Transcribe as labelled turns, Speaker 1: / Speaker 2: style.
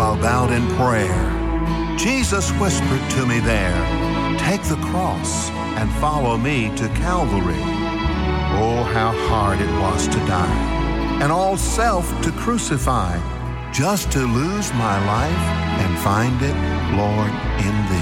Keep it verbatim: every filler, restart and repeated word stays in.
Speaker 1: while bowed in prayer. Jesus whispered to me there, "Take the cross and follow me to Calvary." Oh, how hard it was to die, and all self to crucify, just to lose my life and find it, Lord, in Thee.